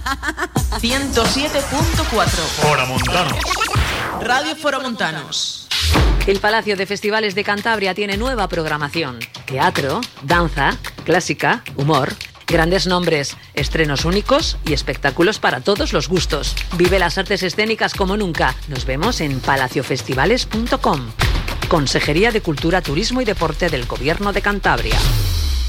107.4 Foramontanos. Radio Foramontanos. El Palacio de Festivales de Cantabria tiene nueva programación. Teatro, danza, clásica, humor, grandes nombres, estrenos únicos y espectáculos para todos los gustos. Vive las artes escénicas como nunca. Nos vemos en palaciofestivales.com. Consejería de Cultura, Turismo y Deporte del Gobierno de Cantabria.